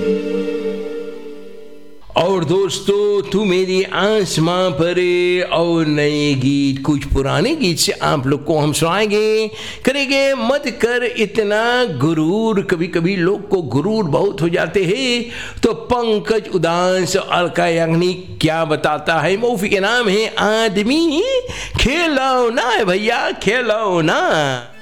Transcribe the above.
और दोस्तों, तू मेरी आसमां परे और नए गीत, कुछ पुराने गीत से आप लोग को हम सुनाएंगे। करेंगे मत कर इतना गुरूर, कभी कभी लोग को गुरूर बहुत हो जाते हैं। तो पंकज उदास अलका याग्निक क्या बताता है। मूवी के नाम है आदमी। खिलौना है भैया, खिलौना।